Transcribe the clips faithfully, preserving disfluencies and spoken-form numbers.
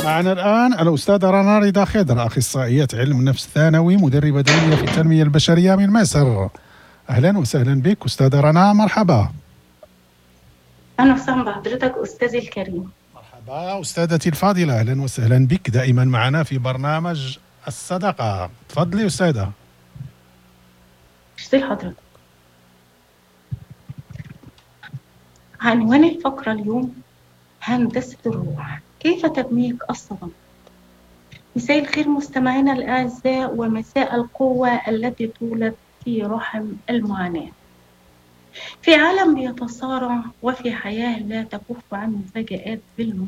معنا الآن الأستاذة رنا رضا خضر، أخصائية علم نفس ثانوي، مدربة دولية في التنمية البشرية من مصر. أهلا وسهلا بك أستاذة رنا، مرحبا. أهلا وسهلا بحضرتك أستاذي الكريم. مرحبا أستاذتي الفاضلة، أهلا وسهلا بك دائما معنا في برنامج الصدقة. تفضلي أستاذة. اشتري حضرتك. عنوان الفقرة اليوم هندسة الروح، كيف تبنيك الصدمة. مساء الخير مستمعينا الأعزاء، ومساء القوة التي تولد في رحم المعاناة. في عالم بيتصارع وفي حياة لا تكف عن مفاجآت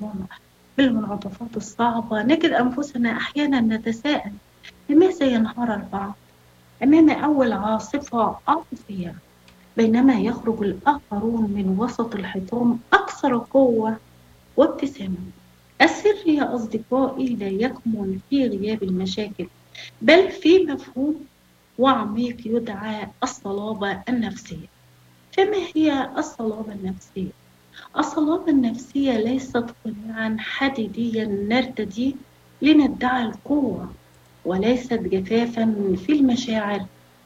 بالمنعطفات الصعبة، نجد أنفسنا أحيانا نتساءل لماذا ينهار البعض أمام أول عاصفة عاطفية، بينما يخرج الآخرون من وسط الحطام أكثر قوة وابتسامة. السر يا أصدقائي لا يكمن في غياب المشاكل، بل في مفهوم وعميق يدعى الصلابة النفسية. فما هي الصلابة النفسية؟ الصلابة النفسية ليست قناعا حديديا نرتدي لندعي القوة، وليست جفافا في المشاعر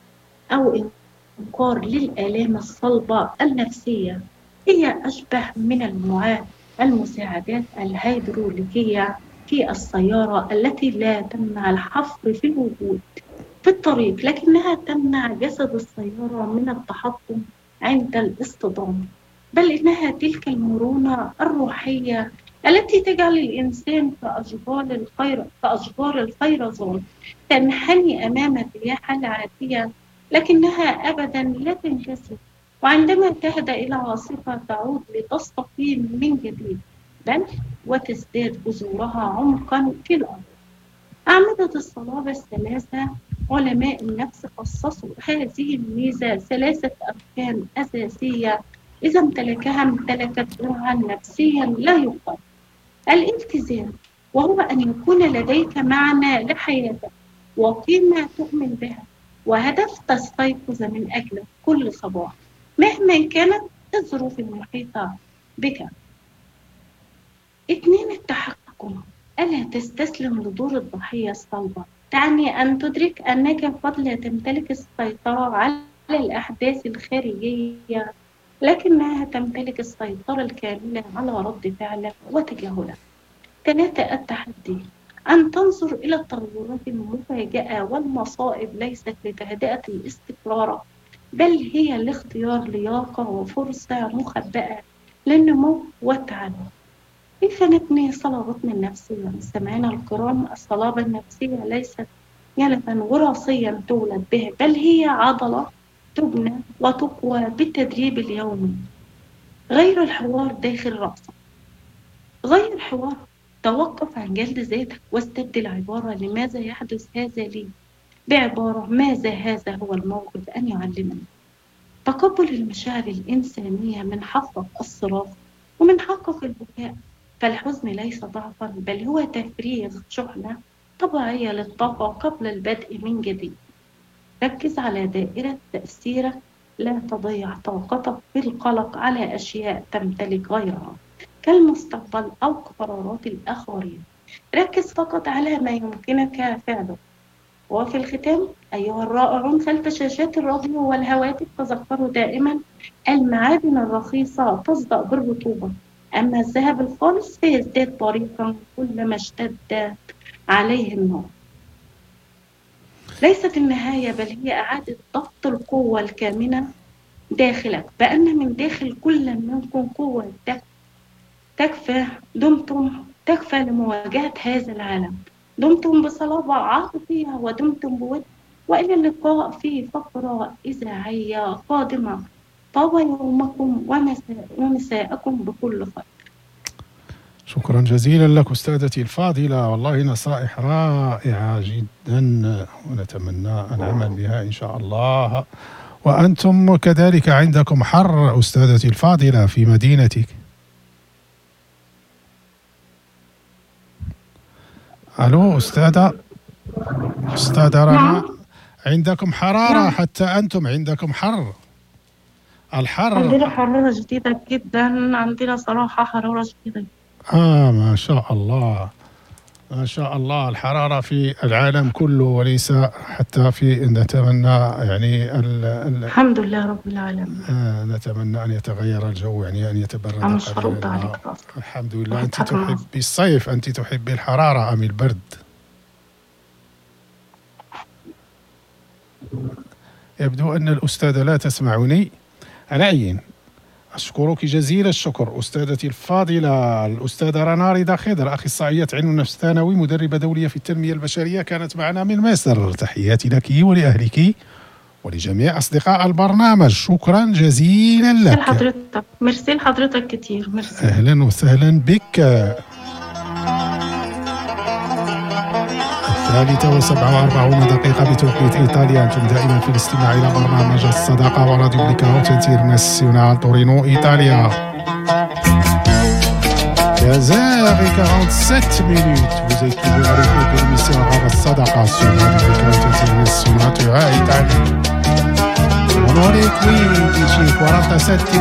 أو إنكار للآلام الصلبة النفسية. هي أشبه من المعاد المساعدات الهيدروليكية في السيارة التي لا تمنع الحفر في الوجود في الطريق، لكنها تمنع جسد السيارة من التحطم عند الاصطدام. بل إنها تلك المرونة الروحية التي تجعل الإنسان كأشجار الخير كأشجار الخيرزون تنحني أمام الرياح العاتية، لكنها أبدا لا تنكسر، وعندما تهدأ إلى عاصفة تعود لتستقيم من جديد، بل وتزداد جذورها عمقا في الأرض. أعمدة الصلابة الثلاثة علماء النفس خصصوا هذه الميزة ثلاثة أركان أساسية، إذا امتلكها امتلكت روحا نفسيا لا يقال. الالتزام، وهو أن يكون لديك معنى لحياتك وقيمة تؤمن بها وهدف تستيقظ من أجله كل صباح مهما كانت الظروف المحيطة بك. اثنين، التحكم، ألا تستسلم لدور الضحية الصلبة، تعني أن تدرك أنك قد لا تمتلك السيطرة على الأحداث الخارجية، لكنها تمتلك السيطرة الكاملة على رد فعلك وتجاهلك. ثلاثة، التحدي، أن تنظر إلى التغيرات المفاجئة والمصائب ليست لتهدئة الاستقرار، بل هي لاختيار لياقة وفرصة مخبأة للنمو والتعلم. كيف نبني صلابتنا النفسية؟ مستمعينا الكرام، الصلابة النفسية ليست جانبا وراثيا تولد به، بل هي عضلة تبنى وتقوى بالتدريب اليومي. غير الحوار داخل رأسك، غير الحوار، توقف عن جلد ذاتك واستبدل عبارة لماذا يحدث هذا لي بعبارة ماذا هذا هو الموقف أن يعلمني. تقبل المشاعر الإنسانية، من حقك الصراخ ومن حقك البكاء، فالحزن ليس ضعفا بل هو تفريغ شحنة طبيعية للطاقة قبل البدء من جديد. ركز على دائرة تأثيرك، لا تضيع طاقتك في القلق على أشياء تمتلك غيرها كالمستقبل أو قرارات الآخرين. ركز فقط على ما يمكنك فعله. وفي الختام أيها الرائعون خلف شاشات الراديو والهواتف، تذكروا دائما المعادن الرخيصة تصدأ بالرطوبة، أما الذهب الخالص فيزداد بريقا كلما اشتد عليه النار. ليست النهاية بل هي إعادة ضبط القوة الكامنة داخلك، بأن من داخل كل منكم قوة تكفى دمتم تكفى لمواجهة هذا العالم. دمتم بصلابة عاطفية ودمتم بود، وإلى اللقاء في فقرة إذاعية قادمة. طاب يومكم ومساء ومساءكم بكل خير. شكرا جزيلا لك أستاذتي الفاضلة، والله نصائح رائعة جدا ونتمنى العمل بها إن شاء الله. وأنتم كذلك عندكم حر أستاذتي الفاضلة في مدينتك. ألو أستاذة أستاذة رنا، عندكم حرارة؟ حتى أنتم عندكم حر؟ الحر عندنا حرارة شديدة جدا، عندنا صراحة حرارة شديدة. آه ما شاء الله. ما شاء الله الحرارة في العالم كله وليس حتى في نتمنى يعني ال ال الحمد لله رب العالمين. آه نتمنى أن يتغير الجو، يعني أن يتبرد مش هرد عليك. الحمد لله. أنت تحبي الصيف، أنت تحبي الحرارة أم البرد؟ يبدو أن الأستاذة لا تسمعني. على عين، أشكرك جزيل الشكر أستاذتي الفاضلة الأستاذة رنا رضا خضر، أخصائية علم النفس ثانوي، مدربة دولية في التنمية البشرية، كانت معنا من مصر. تحياتي لك ولأهلك ولجميع أصدقاء البرنامج. شكرا جزيلا لك. حضرتك ميرسي لحضرتك كتير. ميرسي. أهلا وسهلا بك. الثالثة وسبعة وأربعون دقيقة بتوقيت إيطاليا. أنتم دائما في الاستماع إلى برنامج الصداقة وراديو بليكاوت انترناسيونال تورينو إيطاليا. quinze heures quarante-sept minutes. Vous êtes toujours avec nous pour l'émission Arabe Sadaqa sur Radio Blikaut International Italia. Sono le quindici e quarantasette